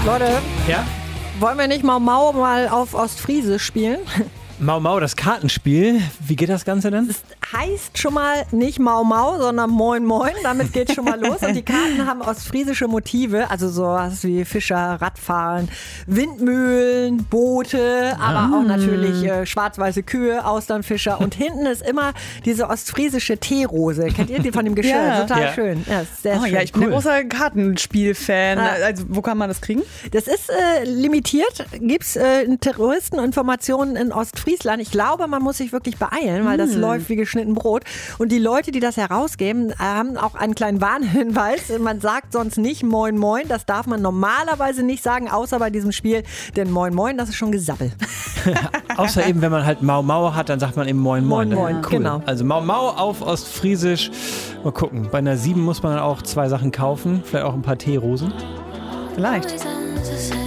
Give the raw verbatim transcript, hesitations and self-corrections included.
Leute, Ja? wollen wir nicht Mau Mau mal auf Ostfriese spielen? Mau Mau, das Kartenspiel. Wie geht das Ganze denn? Heißt schon mal nicht Mau Mau, sondern Moin Moin. Damit geht's schon mal los. Und die Karten haben ostfriesische Motive, also sowas wie Fischer, Radfahren, Windmühlen, Boote, aber auch natürlich äh, schwarz-weiße Kühe, Austernfischer. Und hinten ist immer diese ostfriesische Teerose. Kennt ihr die von dem Geschirr? Ja. Total Ja. schön. Ja, ist sehr Oh schön. ja, ich bin Cool. ein großer Kartenspiel-Fan. Ah. Also, wo kann man das kriegen? Das ist äh, limitiert. Gibt's äh, Terroristeninformationen in Ostfriesland? Ich glaube, man muss sich wirklich beeilen, weil das läuft wie geschnitten Brot. Und die Leute, die das herausgeben, äh, haben auch einen kleinen Warnhinweis. Man sagt sonst nicht Moin Moin. Das darf man normalerweise nicht sagen, außer bei diesem Spiel. Denn Moin Moin, das ist schon Gesabbel. Außer eben, wenn man halt Mau Mau hat, dann sagt man eben Moin Moin. Moin, Moin, cool. genau. Also Mau Mau auf Ostfriesisch. Mal gucken. Bei einer sieben muss man dann auch zwei Sachen kaufen. Vielleicht auch ein paar Teerosen. Vielleicht.